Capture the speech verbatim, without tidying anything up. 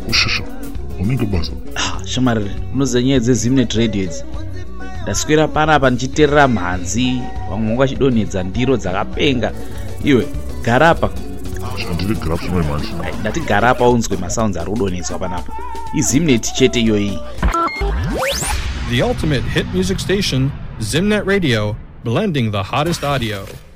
Ushusha, unenge basa. Ah, shamari, unoziva nyaya dzezimnet radio idzi. Ndaswera panapa ndichiterera mhanzi, vamwe vachidonhedza ndiro dzakapenga. Iwe, garapa. Handiri garapa zvimwe manje. Ndati garapa unzwe masounds ari kudonhedzwa panapa. Izimnet chete iyoyi. The ultimate hit music station, Zimnet Radio, blending the hottest audio.